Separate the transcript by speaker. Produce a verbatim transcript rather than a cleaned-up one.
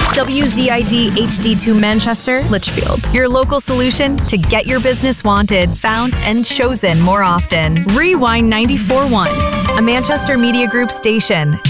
Speaker 1: W Z I D H D two Manchester, Litchfield. Your local solution to get your business wanted, found, and chosen more often. Rewind ninety-four point one, a Manchester Media Group station.